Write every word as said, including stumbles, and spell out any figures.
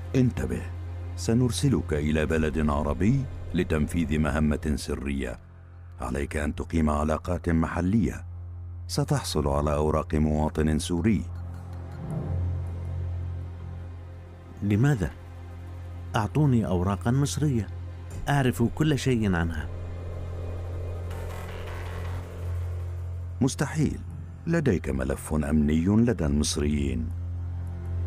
انتبه، سنرسلك إلى بلد عربي لتنفيذ مهمة سرية. عليك أن تقيم علاقات محلية. ستحصل على أوراق مواطن سوري. لماذا؟ أعطوني أوراقا مصرية أعرف كل شيء عنها. مستحيل، لديك ملف أمني لدى المصريين.